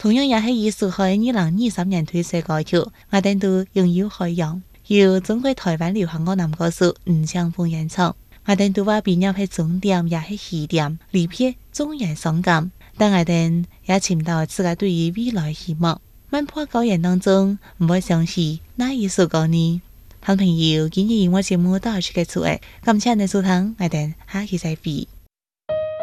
同樣也係以蘇海2023年推出歌曲，我哋都擁有海洋，由中國台灣流行歌男歌手吳青峰演唱。我哋都話畢業係終點，也係起點，離別縱然傷感，但我哋也尋到自己對於未來希望。漫破高原當中，唔會想起哪一首歌呢？聽眾朋友，今日音樂節目到此結束，感謝你收聽，我哋下期再會。